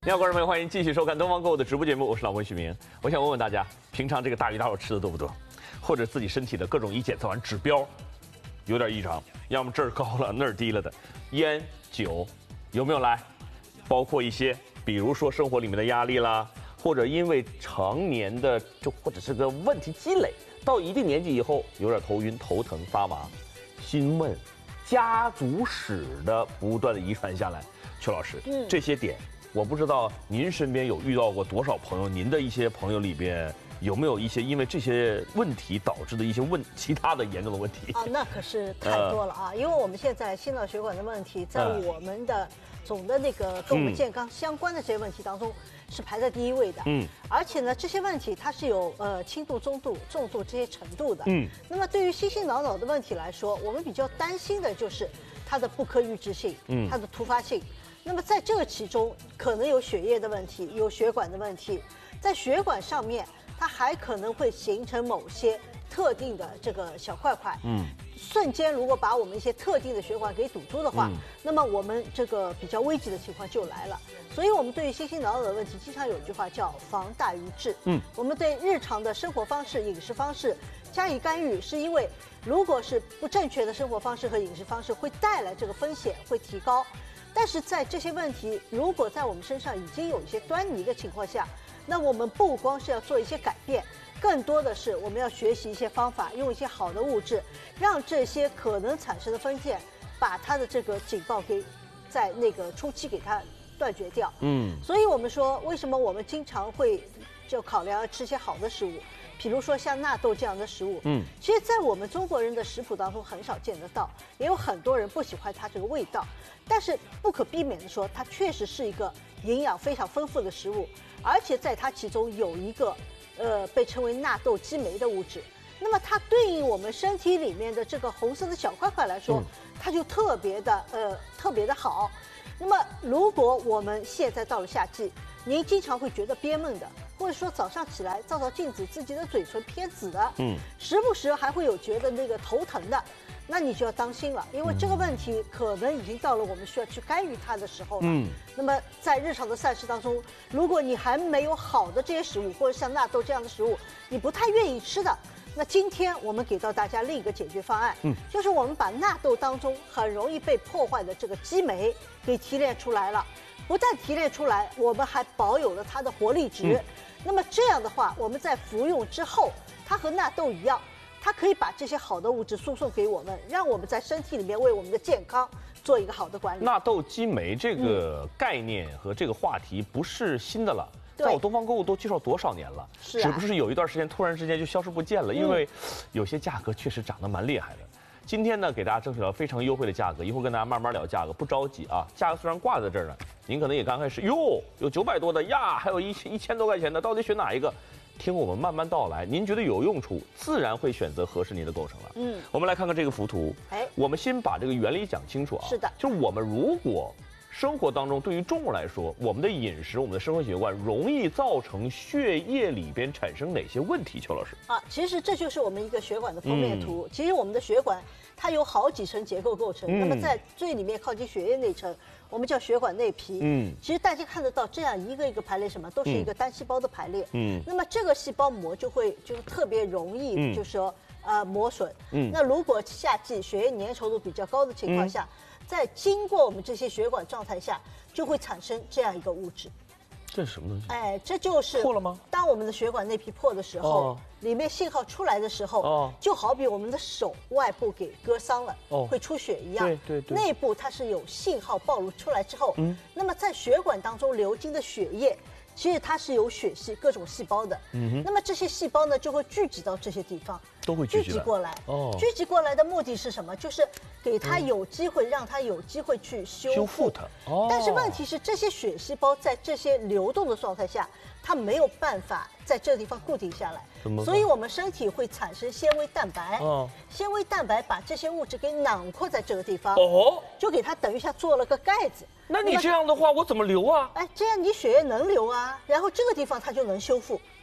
你好，观众朋友，欢迎继续收看东方购物的直播节目，我是老温许明。我想问问大家，平常这个大鱼大肉吃的多不多？或者自己身体的各种一检测完指标有点异常，要么这儿高了那儿低了的，烟酒有没有来？包括一些，比如说生活里面的压力啦，或者因为常年的或者是个问题积累，到一定年纪以后有点头晕、头疼、发麻、心闷，家族史的不断的遗传下来。邱老师，这些点我不知道您身边有遇到过多少朋友，您的一些朋友里边有没有一些因为这些问题导致的一些其他的严重的问题？ 啊，那可是太多了啊！因为我们现在心脑血管的问题，在我们的总的那个跟我们健康相关的这些问题当中，是排在第一位的。而且呢，这些问题它是有轻度、中度、重度这些程度的。那么对于心心脑脑的问题来说，我们比较担心的就是它的不可预知性，它的突发性。那么在这个其中，可能有血液的问题，有血管的问题，在血管上面，它还可能会形成某些特定的这个小块块。瞬间如果把我们一些特定的血管给堵住的话，那么我们这个比较危急的情况就来了。所以我们对于心心脑脑的问题，经常有一句话叫防大于治。我们对日常的生活方式、饮食方式加以干预，是因为如果是不正确的生活方式和饮食方式，会带来这个风险会提高。但是在这些问题如果在我们身上已经有一些端倪的情况下，那我们不光是要做一些改变，更多的是我们要学习一些方法，用一些好的物质，让这些可能产生的风险，把它的这个警报给在那个初期给它断绝掉。所以我们说，为什么我们经常会就考量要吃些好的食物，比如说像纳豆这样的食物。其实，在我们中国人的食谱当中很少见得到，也有很多人不喜欢它这个味道。但是不可避免的说，它确实是一个营养非常丰富的食物，而且在它其中有一个被称为纳豆激酶的物质。那么它对应我们身体里面的这个红色的小块块来说，它就特别的好。那么如果我们现在到了夏季，您经常会觉得憋闷的，或者说早上起来照照镜子，自己的嘴唇偏紫的，时不时还会有觉得那个头疼的，那你就要当心了，因为这个问题可能已经到了我们需要去干预它的时候了。那么在日常的膳食当中，如果你还没有好的这些食物，或者像纳豆这样的食物，你不太愿意吃的，那今天我们给到大家另一个解决方案，就是我们把纳豆当中很容易被破坏的这个激酶给提炼出来了。不但提炼出来，我们还保有了它的活力值。那么这样的话，我们在服用之后，它和纳豆一样，它可以把这些好的物质输送给我们，让我们在身体里面为我们的健康做一个好的管理。 纳豆激酶这个概念和这个话题不是新的了。在我东方购物都介绍多少年了， 是只不是有一段时间突然之间就消失不见了，因为有些价格确实涨得蛮厉害的。今天呢，给大家争取到非常优惠的价格，一会儿跟大家慢慢聊价格，不着急啊。价格虽然挂在这儿呢，您可能也刚开始，哟，有900多的呀，还有1000多块钱的，到底选哪一个？听我们慢慢道来，您觉得有用处，自然会选择合适您的构成了。我们来看看这个幅图，我们先把这个原理讲清楚啊。 是的， 就是我们如果生活当中，对于中国来说，我们的饮食、我们的生活习惯容易造成血液里边产生哪些问题？邱老师啊，其实这就是我们一个血管的剖面图。其实我们的血管它有好几层结构构成，那么在最里面靠近血液那层，我们叫血管内皮。其实大家看得到这样一个一个排列，什么都是一个单细胞的排列。那么这个细胞膜就特别容易，就是说磨损。那如果夏季血液粘稠度比较高的情况下，在经过我们这些血管状态下，就会产生这样一个物质。 这是什么东西？ 这就是破了吗？ 当我们的血管内皮破的时候，里面信号出来的时候，就好比我们的手外部给割伤了，会出血一样。 对， 内部它是有信号暴露出来之后，那么在血管当中流经的血液，其实它是有血细各种细胞的。那么这些细胞呢，就会聚集到这些地方。 都会聚集过来。聚集过来的目的是什么？就是给它有机会，让它有机会去修复它。 但是问题是，这些血细胞在这些流动的状态下，它没有办法在这个地方固定下来，所以我们身体会产生纤维蛋白。纤维蛋白把这些物质给囊括在这个地方，就给它等于像做了个盖子。 那你这样的话，我怎么流啊？ 这样你血液能流啊，然后这个地方它就能修复。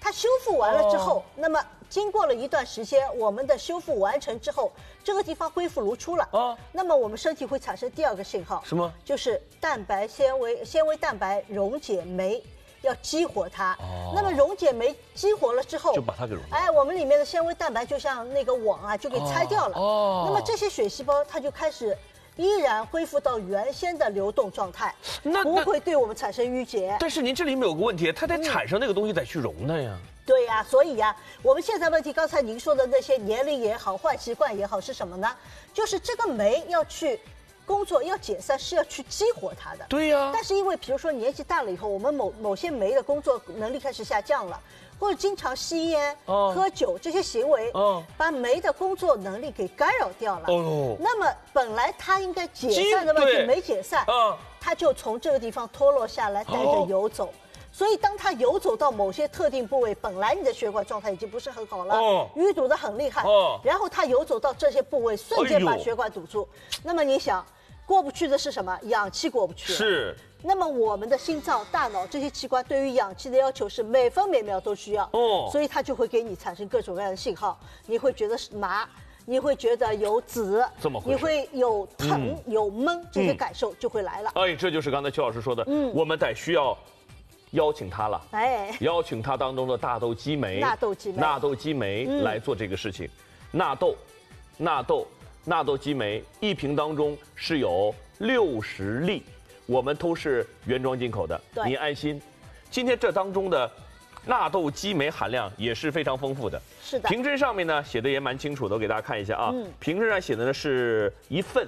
它修复完了之后，那么经过了一段时间，我们的修复完成之后，这个地方恢复如初了。那么我们身体会产生第二个信号， 什么？ 就是蛋白纤维蛋白溶解酶。要激活它，那么溶解酶激活了之后， 就把它给溶解。 我们里面的纤维蛋白就像那个网啊，就给拆掉了。那么这些血细胞它就开始依然恢复到原先的流动状态，不会对我们产生淤结。 但是您这里面有个问题，它得产生那个东西再去溶它呀。 对呀，所以呀，我们现在问题，刚才您说的那些年龄也好，坏习惯也好，是什么呢？就是这个酶要去。工作要解散是要去激活它的， 对呀。 但是因为比如说年纪大了以后，我们某些酶的工作能力开始下降了，或者经常吸烟、喝酒这些行为，把酶的工作能力给干扰掉了。那么本来它应该解散的问题没解散，它就从这个地方脱落下来，带着游走。所以，当它游走到某些特定部位，本来你的血管状态已经不是很好了，淤堵得很厉害，然后它游走到这些部位，瞬间把血管堵住。那么你想，过不去的是什么？氧气过不去。 是。 那么我们的心脏、大脑这些器官对于氧气的要求是每分每秒都需要，所以它就会给你产生各种各样的信号，你会觉得麻。你会觉得有紫，你会有疼、有闷，这些感受就会来了。 这就是刚才邱老师说的，我们得需要邀请他了，邀请他当中的大豆激酶、纳豆激酶来做这个事情。纳豆激酶1瓶当中是有60粒，我们都是原装进口的，您安心。今天这当中的纳豆激酶含量也是非常丰富的。 是的， 瓶身上面呢写的也蛮清楚的，我给大家看一下啊。瓶身上写的呢是1份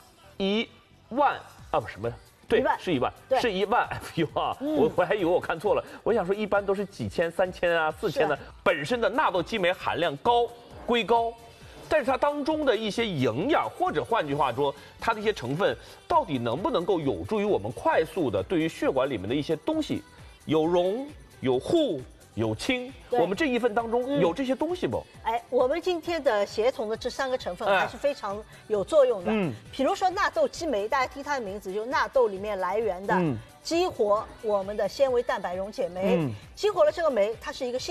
1万啊，不什么？对，是1万，是1万 FU 啊！我还以为我看错了，我想说一般都是几千、3000啊、4000的。本身的纳豆激酶含量高归高，但是它当中的一些营养，或者换句话说，它的一些成分到底能不能够有助于我们快速的对于血管里面的一些东西有溶、有护、有清？我们这1份当中有这些东西不？ 我们今天的协同的这3个成分还是非常有作用的。比如说纳豆激酶，大家听它的名字，就是纳豆里面来源的，激活我们的纤维蛋白溶解酶，激活了这个酶，它是一个